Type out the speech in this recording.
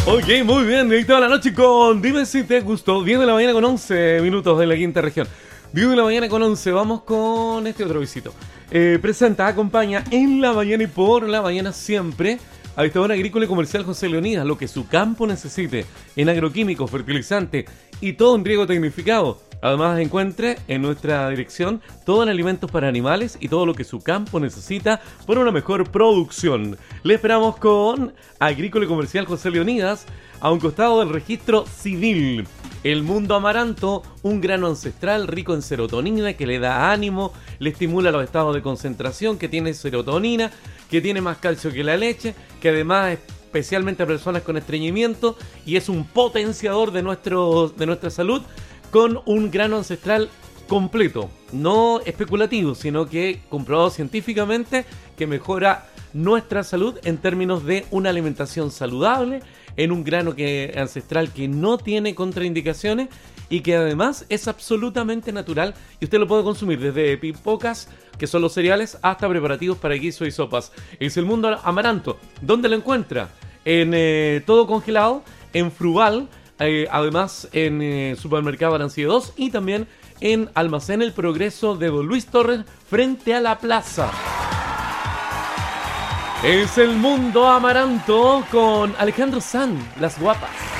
Ok, muy bien, de toda la noche con Dime si te gustó. 10 de la mañana con 11 minutos de la quinta región. 10 de la mañana con 11, vamos con este otro visito. Presenta, acompaña en la mañana y por la mañana siempre Avistador Agrícola y Comercial José Leonidas, lo que su campo necesite en agroquímicos, fertilizante y todo en riego tecnificado. Además encuentre en nuestra dirección todo en alimentos para animales y todo lo que su campo necesita para una mejor producción. Le esperamos con Agrícola y Comercial José Leonidas a un costado del registro civil. El Mundo Amaranto, un grano ancestral rico en serotonina que le da ánimo, le estimula los estados de concentración, que tiene serotonina, que tiene más calcio que la leche, que además es especialmente a personas con estreñimiento y es un potenciador de nuestra salud, con un grano ancestral completo, no especulativo, sino que comprobado científicamente que mejora nuestra salud en términos de una alimentación saludable, en un grano ancestral que no tiene contraindicaciones y que además es absolutamente natural y usted lo puede consumir desde pipocas, que son los cereales, hasta preparativos para guiso y sopas. Es el Mundo Amaranto. ¿Dónde lo encuentra? En todo congelado, en Frugal, además en Supermercado Arancibia 2 y también en Almacén El Progreso de Don Luis Torres frente a la plaza. Es el Mundo Amaranto con Alejandro Sanz, Las Guapas.